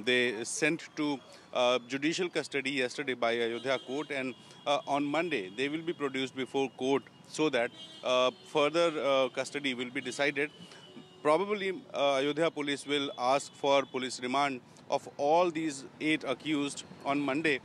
they sent to judicial custody yesterday by Ayodhya court, and on Monday they will be produced before court so that further custody will be decided. Probably Ayodhya police will ask for police remand of all these 8 accused on Monday.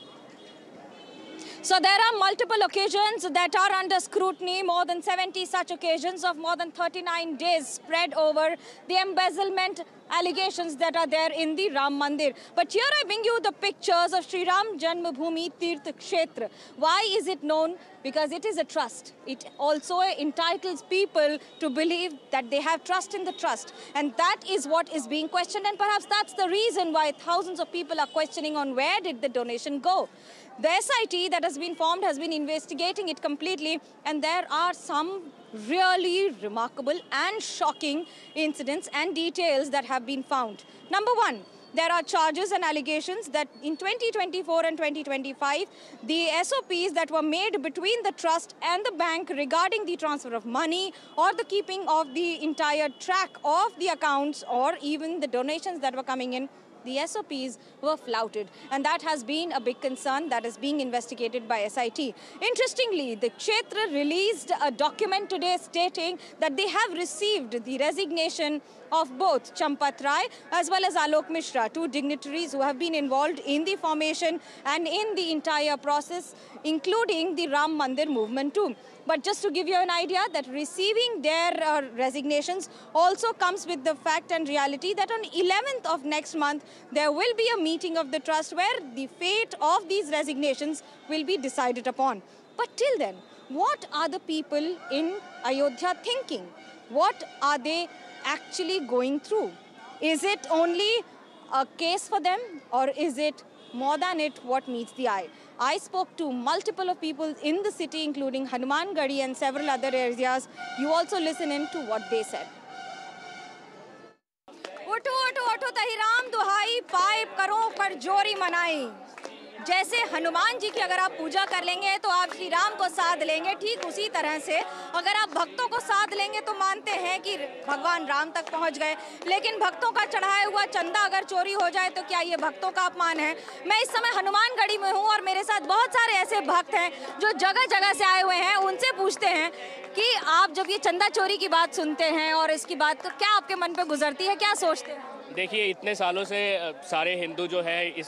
So there are multiple occasions that are under scrutiny, more than 70 such occasions of more than 39 days spread over the embezzlement allegations that are there in the Ram Mandir. But here I bring you the pictures of Sri Ram Janmabhoomi Tirth Kshetra. Why is it known? Because it is a trust. It also entitles people to believe that they have trust in the trust. And that is what is being questioned. And perhaps that's the reason why thousands of people are questioning on where did the donation go. The SIT that has been formed has been investigating it completely, and there are some really remarkable and shocking incidents and details that have been found. Number one, there are charges and allegations that in 2024 and 2025, the SOPs that were made between the trust and the bank regarding the transfer of money or the keeping of the entire track of the accounts or even the donations that were coming in, the SOPs were flouted, and that has been a big concern that is being investigated by SIT. Interestingly, the Kshetra released a document today stating that they have received the resignation of both Champat Rai as well as Alok Mishra, 2 dignitaries who have been involved in the formation and in the entire process, including the Ram Mandir movement too. But just to give you an idea that receiving their resignations also comes with the fact and reality that on 11th of next month, there will be a meeting of the trust where the fate of these resignations will be decided upon. But till then, what are the people in Ayodhya thinking? What are they actually going through? Is it only a case for them, or is it more than it what meets the eye? I spoke to multiple of people in the city, including Hanumangadi and several other areas. You also listen in to what they said. उठो उठो उठो तही राम दुहाई पाए करो कर जोरी मनाई. जैसे हनुमान जी की अगर आप पूजा कर लेंगे तो आप श्री राम को साध लेंगे, ठीक उसी तरह से अगर आप भक्तों को साध लेंगे तो मानते हैं कि भगवान राम तक पहुंच गए. लेकिन भक्तों का चढ़ाया हुआ चंदा अगर चोरी हो जाए तो क्या ये भक्तों का अपमान है? मैं इस समय हनुमानगढ़ी में हूं और मेरे साथ बहुत सारे ऐसे भक्त हैं जो जगह जगह से आए हुए हैं. उनसे पूछते हैं कि आप जब ये चंदा चोरी की बात सुनते हैं और इसकी बात, तो क्या आपके मन पे गुजरती है, क्या सोचते हैं? देखिए, इतने सालों से सारे हिंदू जो है इस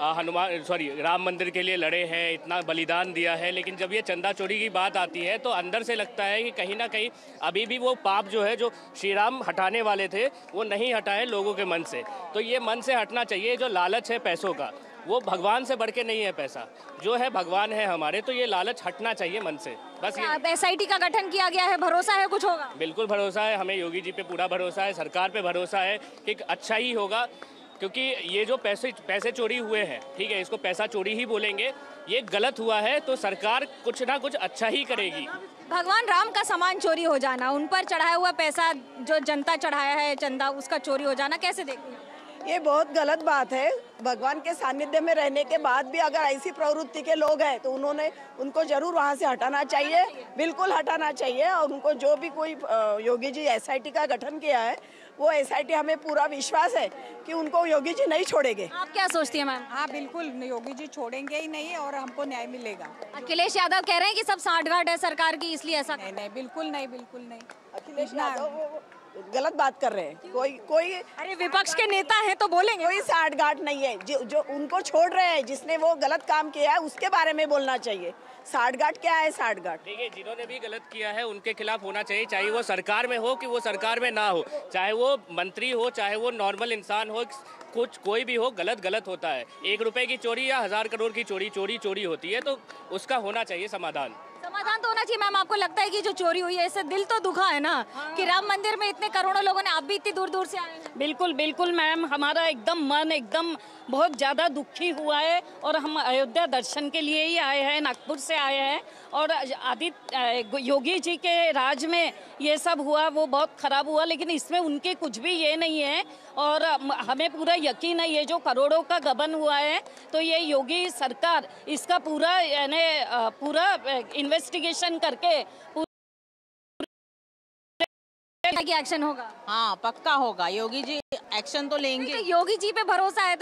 राम मंदिर के लिए लड़े हैं, इतना बलिदान दिया है, लेकिन जब ये चंदा चोरी की बात आती है तो अंदर से लगता है कि कहीं ना कहीं अभी भी वो पाप जो है, जो श्री राम हटाने वाले थे, वो नहीं हटाए लोगों के मन से. तो ये मन से हटना चाहिए. जो लालच है पैसों का, वो भगवान से बढ़ के नहीं है. पैसा जो है भगवान है हमारे, तो ये लालच हटना चाहिए मन से. बस ये SIT का गठन किया गया है, भरोसा है कुछ होगा? बिल्कुल भरोसा है, हमें योगी जी पे पूरा भरोसा है, सरकार पे भरोसा है कि अच्छा ही होगा. क्योंकि ये जो पैसे चोरी हुए हैं, ठीक है, इसको पैसा चोरी ही बोलेंगे, ये गलत हुआ है तो सरकार कुछ ना कुछ अच्छा ही करेगी. भगवान राम का सामान चोरी हो जाना, उन पर चढ़ाया हुआ पैसा जो जनता चढ़ाया है चंदा, उसका चोरी हो जाना कैसे देखते हैं? ये बहुत गलत बात है. भगवान के सानिध्य में रहने के बाद भी अगर ऐसी प्रवृत्ति के लोग हैं तो उनको जरूर वहाँ से हटाना चाहिए, बिल्कुल हटाना चाहिए. और उनको जो भी कोई योगी जी SIT का गठन किया है, वो SIT हमें पूरा विश्वास है कि उनको योगी जी नहीं छोड़ेंगे. आप क्या सोचती हैं मैम? हाँ बिल्कुल, योगी जी छोड़ेंगे ही नहीं और हमको न्याय मिलेगा. अखिलेश यादव कह रहे हैं कि सब सांठगांठ है सरकार की, इसलिए ऐसा. नहीं, बिल्कुल नहीं, बिल्कुल नहीं. अखिलेश यादव गलत बात कर रहे हैं. कोई अरे विपक्ष के नेता हैं तो बोलेंगे. कोई सांठगांठ नहीं है. जो उनको छोड़ रहे हैं, जिसने वो गलत काम किया है उसके बारे में बोलना चाहिए. सांठगांठ क्या है? सांठगांठ देखिए, जिन्होंने भी गलत किया है उनके खिलाफ होना चाहिए, चाहे वो सरकार में हो कि वो सरकार में ना हो, चाहे वो मंत्री हो, चाहे वो नॉर्मल इंसान हो, कोई भी हो, गलत होता है. 1 रुपए की चोरी या 1000 करोड़ की चोरी होती है, तो उसका होना चाहिए समाधान. समाधान तो होना चाहिए. मैम, आपको लगता है कि जो चोरी हुई है इससे दिल तो दुखा है ना? कि राम मंदिर में इतने करोड़ों लोगों ने, आप भी इतनी दूर दूर से आए हैं. बिल्कुल बिल्कुल मैम, हमारा एकदम मन एकदम बहुत ज़्यादा दुखी हुआ है और हम अयोध्या दर्शन के लिए ही आए हैं, नागपुर से आए हैं. और योगी जी के राज में ये सब हुआ, वो बहुत ख़राब हुआ, लेकिन इसमें उनके कुछ भी ये नहीं है. और हमें पूरा यकीन है ये जो करोड़ों का गबन हुआ है, तो ये योगी सरकार इसका पूरा इन्वेस्टिगेशन करके एक्शन होगा. हाँ पक्का होगा. योगी जी एक्शन तो लेंगे. योगी जी पे भरोसा है.